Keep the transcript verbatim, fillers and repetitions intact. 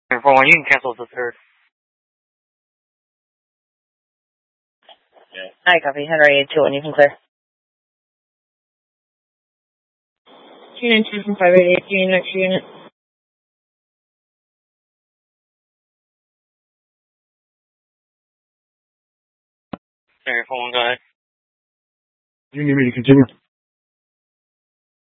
For one, you can cancel the third. Yeah. Hi, copy. Henry, two one, you can clear. two nine two from five eight eight, Union, next unit. Sorry, for one, go ahead. Do you need me to continue?